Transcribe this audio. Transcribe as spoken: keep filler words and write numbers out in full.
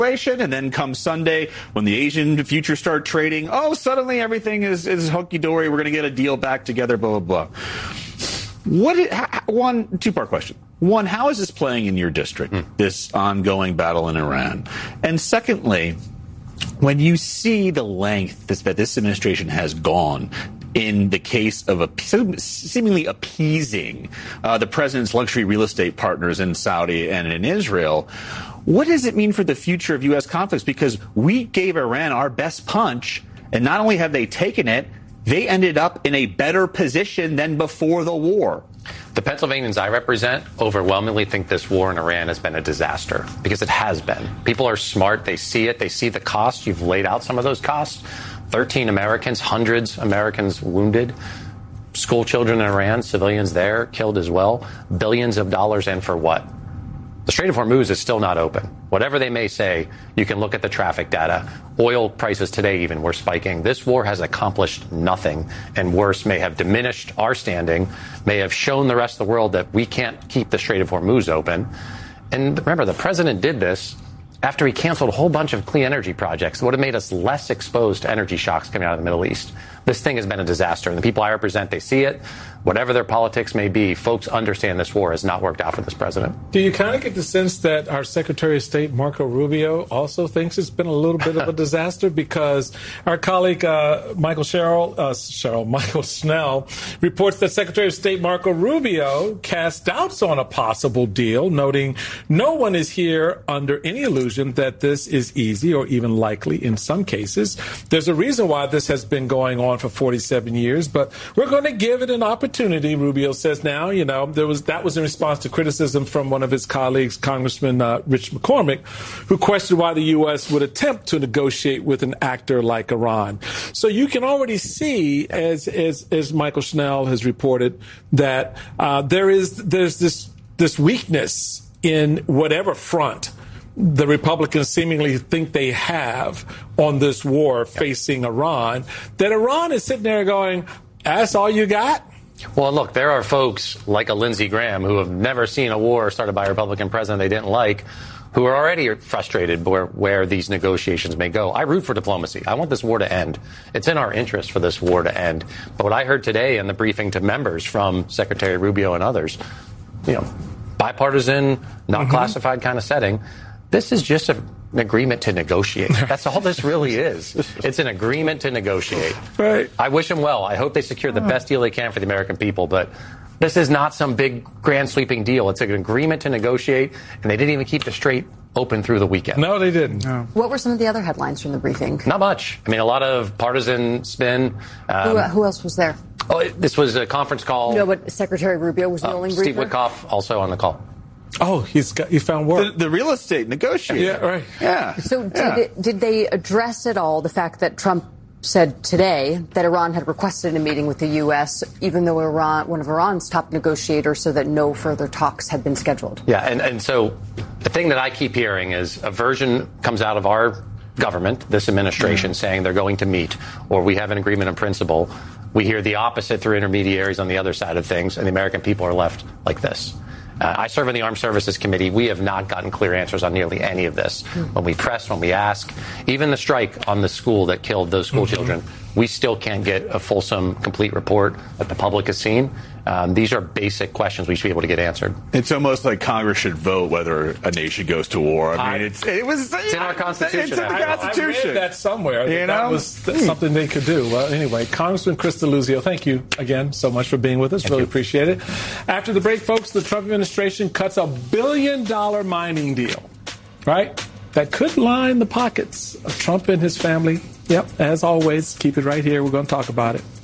And then come Sunday, when the Asian futures start trading, oh, suddenly everything is, is hunky-dory. We're going to get a deal back together, blah, blah, blah. What is, one, two-part question. One, how is this playing in your district, mm. this ongoing battle in Iran? And secondly, when you see the length this, that this administration has gone in the case of a, seemingly appeasing uh, the president's luxury real estate partners in Saudi and in Israel, what does it mean for the future of U S conflicts? Because we gave Iran our best punch, and not only have they taken it, they ended up in a better position than before the war. The Pennsylvanians I represent overwhelmingly think this war in Iran has been a disaster, because it has been. People are smart. They see it. They see the cost. You've laid out some of those costs. thirteen Americans, hundreds Americans wounded, school children in Iran, civilians there killed as well, billions of dollars, and for what? The Strait of Hormuz is still not open. Whatever they may say, you can look at the traffic data. Oil prices today even were spiking. This war has accomplished nothing, and worse, may have diminished our standing, may have shown the rest of the world that we can't keep the Strait of Hormuz open. And remember, the president did this after he canceled a whole bunch of clean energy projects that would have made us less exposed to energy shocks coming out of the Middle East. This thing has been a disaster, and the people I represent, they see it. Whatever their politics may be, folks understand this war has not worked out for this president. Do you kind of get the sense that our Secretary of State, Marco Rubio, also thinks it's been a little bit of a disaster? Because our colleague, uh, Michael Sherrill, uh, Sherrill, Michael Snell, reports that Secretary of State Marco Rubio cast doubts on a possible deal, noting no one is here under any illusion that this is easy or even likely in some cases. There's a reason why this has been going on for forty-seven years, but we're going to give it an opportunity. Rubio says now, you know, there was that was in response to criticism from one of his colleagues, Congressman uh, Rich McCormick, who questioned why the U S would attempt to negotiate with an actor like Iran. So you can already see, as as, as Michael Snell has reported, that uh, there is there's this this weakness in whatever front the Republicans seemingly think they have on this war facing Iran, that Iran is sitting there going, that's all you got? Well, look, there are folks like a Lindsey Graham who have never seen a war started by a Republican president they didn't like, who are already frustrated where, where these negotiations may go. I root for diplomacy. I want this war to end. It's in our interest for this war to end. But what I heard today in the briefing to members from Secretary Rubio and others, you know, bipartisan, not mm-hmm. classified kind of setting, this is just a, an agreement to negotiate. That's all this really is. It's an agreement to negotiate. Right. I wish them well. I hope they secure the best deal they can for the American people. But this is not some big, grand, sweeping deal. It's an agreement to negotiate, and they didn't even keep the Strait open through the weekend. No, they didn't. No. What were some of the other headlines from the briefing? Not much. I mean, a lot of partisan spin. Um, who, uh, who else was there? Oh, it, this was a conference call. No, but Secretary Rubio was the uh, only Steve briefer? Witkoff also on the call. Oh, he's got, he found work. The, the real estate negotiator. Yeah, right. Yeah. So did, yeah. It, did they address at all the fact that Trump said today that Iran had requested a meeting with the U S, even though Iran, one of Iran's top negotiators, so that no further talks had been scheduled? Yeah, and, and so the thing that I keep hearing is a version comes out of our government, this administration, mm. saying they're going to meet, or we have an agreement in principle. We hear the opposite through intermediaries on the other side of things, and the American people are left like this. Uh, I serve in the Armed Services Committee. We have not gotten clear answers on nearly any of this. Mm. When we press, when we ask, even the strike on the school that killed those school mm-hmm. children, we still can't get a fulsome, complete report that the public has seen. Um, these are basic questions we should be able to get answered. It's almost like Congress should vote whether a nation goes to war. I mean, it's, it was it's in our Constitution. It's in the Constitution. I read that somewhere. You that, know? that was th- something they could do. Well, anyway, Congressman Chris Deluzio, thank you again so much for being with us. Thank really you. appreciate it. After the break, folks, the Trump administration cuts a billion dollar mining deal, right? That could line the pockets of Trump and his family. Yep, as always, keep it right here. We're going to talk about it.